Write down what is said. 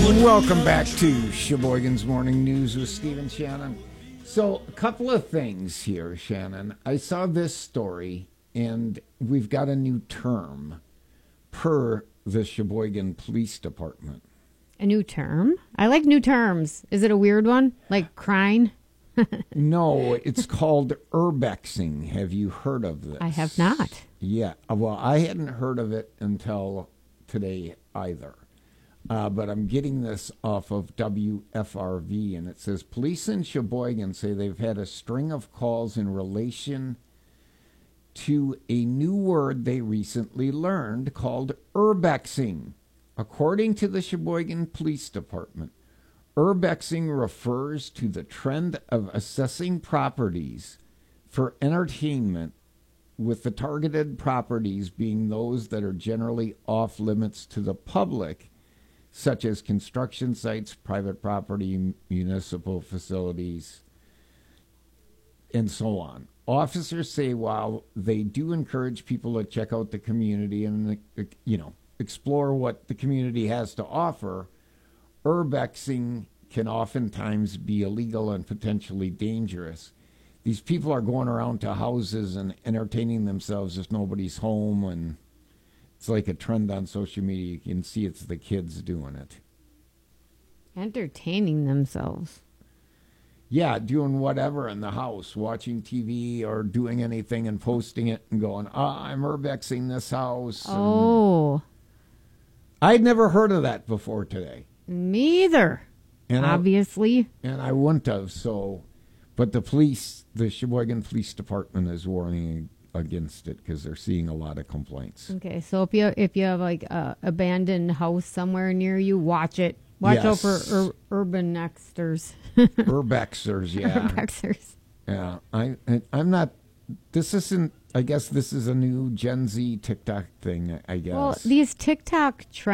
Welcome back to Sheboygan's Morning News with Steve and Shannon. So, a couple of things here, Shannon. I saw this story, and we've got a new term per the Sheboygan Police Department. A new term? I like new terms. Is it a weird one? Like crying? No, it's called urbexing. Have you heard of this? I have not. Yeah, well, I hadn't heard of it until today either. But I'm getting this off of WFRV, and it says, police in Sheboygan say they've had a string of calls in relation to a new word they recently learned called urbexing. According to the Sheboygan Police Department, urbexing refers to the trend of assessing properties for entertainment, with the targeted properties being those that are generally off limits to the public, such as construction sites, private property, municipal facilities, and so on. Officers say while they do encourage people to check out the community and, explore what the community has to offer, urbexing can oftentimes be illegal and potentially dangerous. These people are going around to houses and entertaining themselves if nobody's home, and it's like a trend on social media. You can see it's the kids doing it. Entertaining themselves. Yeah, doing whatever in the house, watching TV or doing anything and posting it and going, I'm urbexing this house. Oh. I'd never heard of that before today. Me either, And obviously. I wouldn't have, so. But the Sheboygan Police Department is warning against it because they're seeing a lot of complaints. Okay, so if you have like a abandoned house somewhere near you, watch it. Watch out for urban nexters. Urbexers, yeah. Urbexers. Yeah, I'm not. This isn't. I guess this is a new Gen Z TikTok thing. I guess. Well, these TikTok trends.